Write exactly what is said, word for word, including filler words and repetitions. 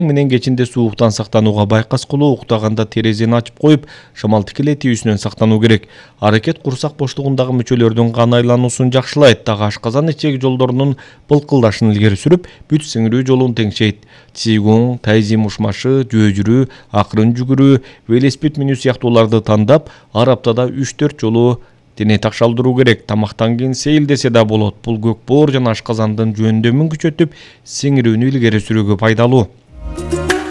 менен кечинде сууктан сактанууга байкас кылуу, уктаганда терезени ачып коюп, шамал тикелей тийүүсүнөн сактануу керек. Аракет курсак боштугундагы мүчөлөрдүн кан айлануусун жакшылайт, дагы ашказан ичек жолдорунун былкылдашын илгери сүрүп, бүт сиңирүү жолун теңшейт. Цигуң, тайзим ушмашы, жөө жүрүү, акырын жүгүрүү, велосипед минүү сыяктууларды тандап, ар аптада үч төрт жолу дене такшалдыруу керек. Тамактан кийин сейилдесе да болот. Бул көк боор жана ашказандын жөндөмүн күчөтүп, сиңирүүнү илгери сүрүүгө пайдалуу.